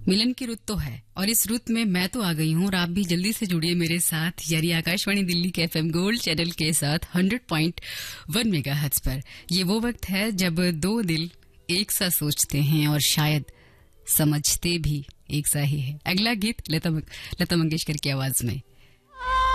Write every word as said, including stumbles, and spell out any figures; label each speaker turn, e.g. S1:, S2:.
S1: मिलन की रुत तो है और इस रुत में मैं तो आ गई हूँ और आप भी जल्दी से जुड़िए मेरे साथ यानी आकाशवाणी दिल्ली के एफएम गोल्ड चैनल के साथ हंड्रेड पॉइंट वन मेगाहर्ट्ज पर। ये वो वक्त है जब दो दिल एक सा सोचते हैं और शायद समझते भी एक सा ही है। अगला गीत लता लता मंगेशकर की आवाज में।